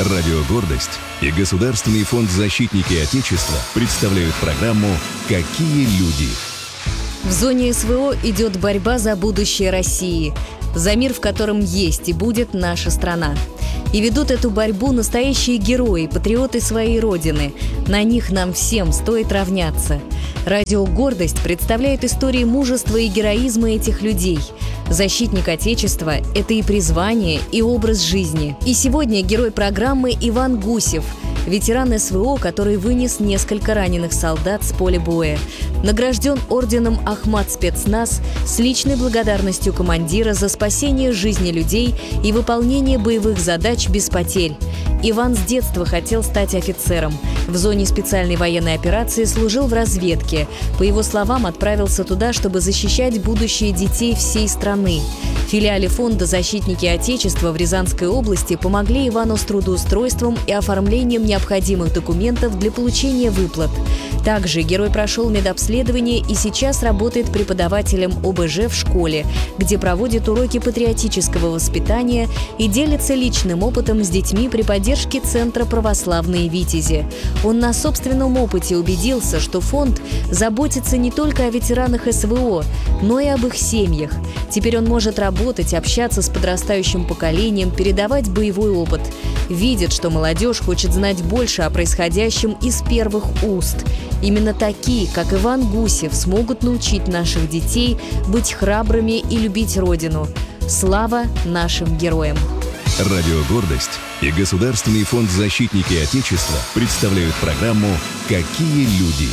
Радио «Гордость» и Государственный фонд «Защитники Отечества» представляют программу «Какие люди?». В зоне СВО идет борьба за будущее России, за мир, в котором есть и будет наша страна. И ведут эту борьбу настоящие герои, патриоты своей Родины. На них нам всем стоит равняться. Радио «Гордость» представляет истории мужества и героизма этих людей. Защитник Отечества – это и призвание, и образ жизни. И сегодня герой программы Иван Гусев, ветеран СВО, который вынес несколько раненых солдат с поля боя. Награжден орденом Ахмат Спецназ с личной благодарностью командира за спасение жизни людей и выполнение боевых задач без потерь. Иван с детства хотел стать офицером. В зоне специальной военной операции служил в разведке. По его словам, отправился туда, чтобы защищать будущее детей всей страны. В филиале фонда «Защитники Отечества» в Рязанской области помогли Ивану с трудоустройством и оформлением необходимых документов для получения выплат. Также герой прошел медобследование и сейчас работает преподавателем ОБЖ в школе, где проводит уроки патриотического воспитания и делится личным опытом с детьми при поддержке Центра «Православные Витязи». Он на собственном опыте убедился, что фонд заботится не только о ветеранах СВО, но и об их семьях. Теперь он может работать, общаться с подрастающим поколением, передавать боевой опыт. Видит, что молодежь хочет знать больше о происходящем из первых уст. Именно такие, как Иван Гусев, смогут научить наших детей быть храбрыми и любить Родину. Слава нашим героям! Радио «Гордость» и Государственный фонд «Защитники Отечества» представляют программу «Какие люди?».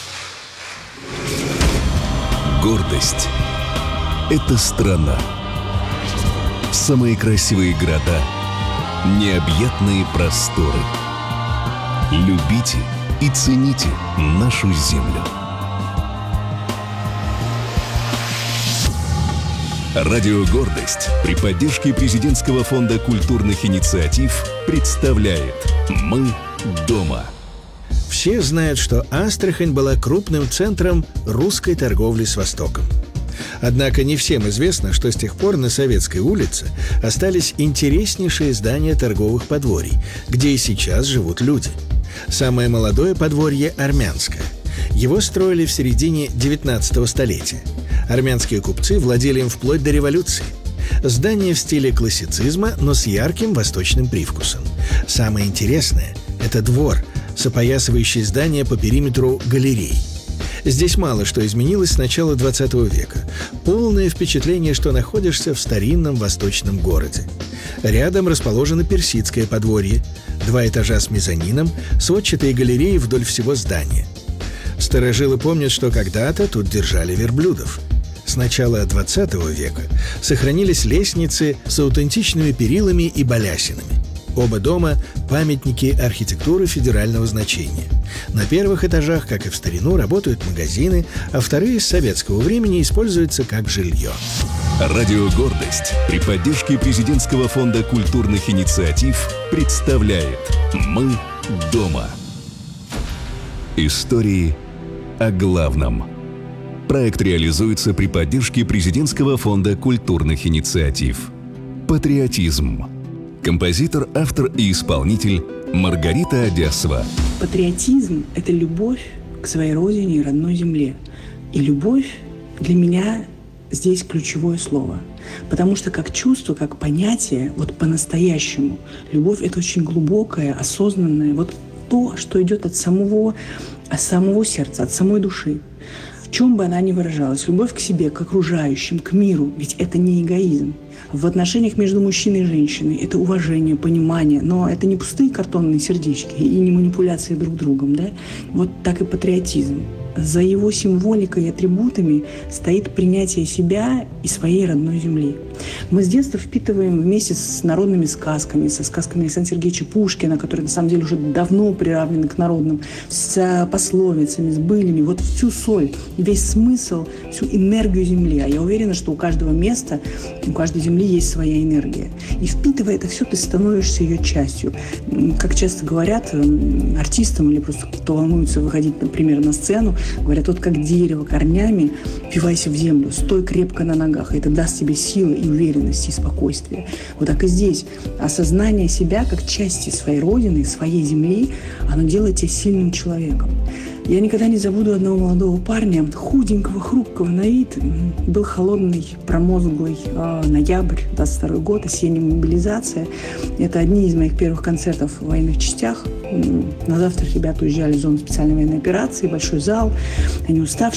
Гордость – это страна. Самые красивые города, необъятные просторы. Любите и цените нашу землю. Радио «Гордость» при поддержке Президентского фонда культурных инициатив представляет «Мы дома». Все знают, что Астрахань была крупным центром русской торговли с Востоком. Однако не всем известно, что с тех пор на Советской улице остались интереснейшие здания торговых подворий, где и сейчас живут люди. Самое молодое подворье – Армянское. Его строили в середине 19 столетия. Армянские купцы владели им вплоть до революции. Здание в стиле классицизма, но с ярким восточным привкусом. Самое интересное – это двор, с опоясывающей здание по периметру галерей. Здесь мало что изменилось с начала 20 века. Полное впечатление, что находишься в старинном восточном городе. Рядом расположено персидское подворье. 2 этажа с мезонином, сводчатые галереи вдоль всего здания. Старожилы помнят, что когда-то тут держали верблюдов. С начала 20 века сохранились лестницы с аутентичными перилами и балясинами. Оба дома – памятники архитектуры федерального значения. На первых этажах, как и в старину, работают магазины, а вторые с советского времени используются как жилье. Радио «Гордость» при поддержке Президентского фонда культурных инициатив представляет «Мы дома». Истории о главном. Проект реализуется при поддержке Президентского фонда культурных инициатив. Патриотизм. Композитор, автор и исполнитель Маргарита Одесова. Патриотизм – это любовь к своей родине и родной земле. И любовь для меня здесь ключевое слово. Потому что как чувство, как понятие, вот по-настоящему, любовь – это очень глубокое, осознанное, вот то, что идет от самого сердца, от самой души. В чем бы она ни выражалась, любовь к себе, к окружающим, к миру, ведь это не эгоизм. В отношениях между мужчиной и женщиной это уважение, понимание, но это не пустые картонные сердечки и не манипуляции друг другом, да? Вот так и патриотизм. За его символикой и атрибутами стоит принятие себя и своей родной земли. Мы с детства впитываем вместе с народными сказками, со сказками Александра Сергеевича Пушкина, которые на самом деле уже давно приравнены к народным, с пословицами, с былями, вот всю соль, весь смысл, всю энергию земли. А я уверена, что у каждого места, у каждой земли есть своя энергия. И впитывая это все, ты становишься ее частью. Как часто говорят артистам или просто кто волнуется выходить, например, на сцену, Говорят, вот как дерево корнями, впивайся в землю, стой крепко на ногах, и это даст тебе силы и уверенности, и спокойствие. Вот так и здесь. Осознание себя как части своей родины, своей земли, оно делает тебя сильным человеком. Я никогда не забуду одного молодого парня, худенького, хрупкого на вид. Был холодный, промозглый ноябрь, 22 год, осенняя мобилизация. Это одни из моих первых концертов в военных частях. На завтра ребята уезжали в зону специальной военной операции, большой зал. Они уставшие.